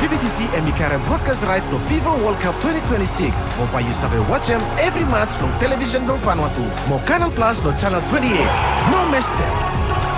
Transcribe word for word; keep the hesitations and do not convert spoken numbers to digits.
B B T C and Mikara broadcast right to FIFA World Cup twenty twenty-six. Mau payu sampai watch them every match on television dong Vanuatu. Mau Kanal Plus do channel twenty-eight. No mess them.